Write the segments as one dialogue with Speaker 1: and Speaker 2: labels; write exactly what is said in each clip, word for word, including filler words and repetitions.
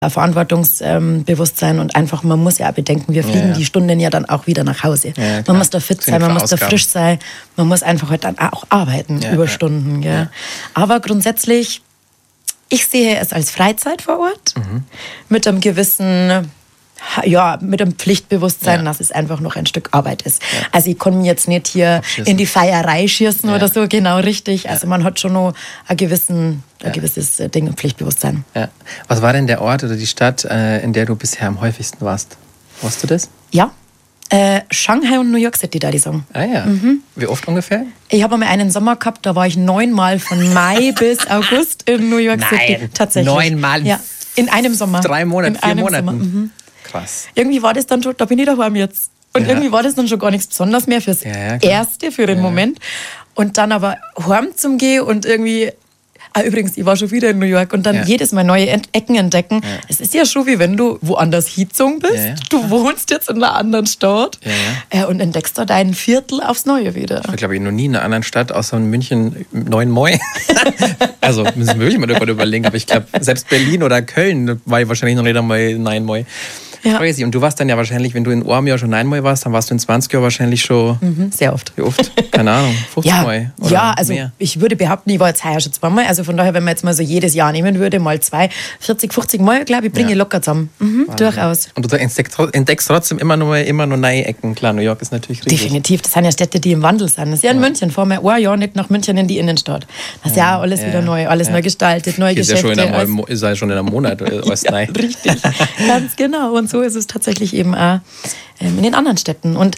Speaker 1: Verantwortungsbewusstsein und einfach, man muss ja auch bedenken, wir fliegen ja, ja. die Stunden ja dann auch wieder nach Hause. Ja, man muss da fit sein, man muss da frisch sein, man muss einfach halt dann auch arbeiten ja, über ja. Stunden. Ja. Ja. Aber grundsätzlich, ich sehe es als Freizeit vor Ort, mhm. mit einem gewissen... Ja, mit dem Pflichtbewusstsein, ja. dass es einfach noch ein Stück Arbeit ist. Ja. Also ich kann mich jetzt nicht hier in die Feierei schießen ja. oder so, genau richtig. Also ja. man hat schon noch ein, gewissen, ein ja. gewisses Ding, Pflichtbewusstsein.
Speaker 2: Ja. Was war denn der Ort oder die Stadt, in der du bisher am häufigsten warst? Weißt du das?
Speaker 1: Ja, äh, Shanghai und New York City, da die sagen.
Speaker 2: Ah ja, mhm. Wie oft ungefähr?
Speaker 1: Ich habe einmal einen Sommer gehabt, da war ich neunmal von Mai bis August in New York
Speaker 2: Nein,
Speaker 1: City. Tatsächlich.
Speaker 2: Neunmal?
Speaker 1: Ja, in einem Sommer.
Speaker 2: Drei Monate, vier Monaten? Sommer.
Speaker 1: Mhm.
Speaker 2: Krass.
Speaker 1: Irgendwie war das dann schon, da bin ich daheim jetzt. Und ja. irgendwie war das dann schon gar nichts Besonderes mehr fürs ja, ja, Erste, für den ja. Moment. Und dann aber heim zum Gehen und irgendwie, ah, übrigens, ich war schon wieder in New York und dann ja. jedes Mal neue Ecken entdecken. Ja. Es ist ja schon wie wenn du woanders hingezogen bist. Ja, ja. Du wohnst jetzt in einer anderen Stadt ja, ja. und entdeckst da dein Viertel aufs Neue wieder.
Speaker 2: Ich war, glaube ich, noch nie in einer anderen Stadt außer in München, Neuen Moi. Also müssen wir wirklich mal darüber überlegen. Aber ich glaube, selbst Berlin oder Köln war ich wahrscheinlich noch nicht einmal Neuen Moi. Ja. Crazy. Und du warst dann ja wahrscheinlich, wenn du in einem Jahr schon neunmal warst, dann warst du in zwanzig Jahren wahrscheinlich schon...
Speaker 1: Mhm, sehr oft.
Speaker 2: Wie oft? Keine Ahnung, fünfzig
Speaker 1: ja,
Speaker 2: Mal oder
Speaker 1: Ja, also
Speaker 2: mehr.
Speaker 1: Ich würde behaupten, ich war jetzt heuer schon zweimal. Also von daher, wenn man jetzt mal so jedes Jahr nehmen würde, mal zwei, vierzig, fünfzig Mal, glaube ich, bringe ich ja. locker zusammen. Mhm, durchaus.
Speaker 2: Und du entdeckst trotzdem immer noch, immer noch neue Ecken. Klar, New York ist natürlich riesig.
Speaker 1: Definitiv, das sind ja Städte, die im Wandel sind. Das ist ja in ja. München, vor mir ein Jahr nicht nach München in die Innenstadt. Das ist ja, ja auch alles ja. wieder neu, alles ja. neu gestaltet, neue
Speaker 2: ist
Speaker 1: Geschäfte.
Speaker 2: Ja schon in ist ja schon in einem Monat alles
Speaker 1: ja,
Speaker 2: neu.
Speaker 1: Richtig, ganz genau. Und so ist es tatsächlich eben auch in den anderen Städten. Und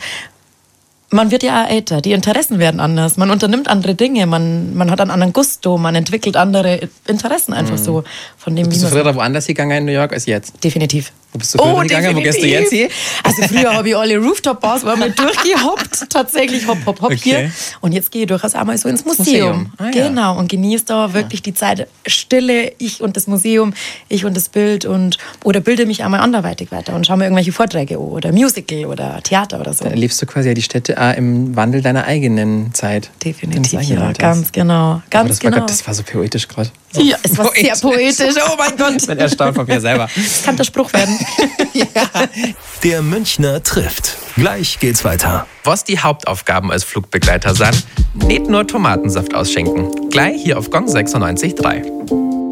Speaker 1: man wird ja auch älter, die Interessen werden anders, man unternimmt andere Dinge, man, man hat einen anderen Gusto, man entwickelt andere Interessen einfach mhm. so. Von dem,
Speaker 2: bist du früher woanders gegangen in New York als jetzt?
Speaker 1: Definitiv.
Speaker 2: Wo bist du früher oh, gegangen? Wo gehst du jetzt hier?
Speaker 1: Also früher habe ich alle Rooftop-Bars mal durchgehoppt, tatsächlich hopp, hopp, hopp okay. hier. Und jetzt gehe ich durchaus auch mal so ins Museum. Museum. Ah, ja. Genau, und genieße da ja. wirklich die Zeit Stille, ich und das Museum, ich und das Bild und oder bilde mich einmal anderweitig weiter und schaue mir irgendwelche Vorträge an oder Musical oder Theater oder so.
Speaker 2: Dann erlebst du quasi ja die Städte auch im Wandel deiner eigenen Zeit.
Speaker 1: Definitiv, ja, ganz genau. Ganz
Speaker 2: das,
Speaker 1: genau.
Speaker 2: War, das war so poetisch gerade. So
Speaker 1: ja, es war poetisch. Sehr poetisch, oh mein Gott.
Speaker 2: Ich bin erstaunt von mir selber.
Speaker 1: Das kann der Spruch werden.
Speaker 2: Ja.
Speaker 3: Der Münchner trifft. Gleich geht's weiter.
Speaker 2: Was die Hauptaufgaben als Flugbegleiter sind, nicht nur Tomatensaft ausschenken. Gleich hier auf Gong sechsundneunzig Komma drei.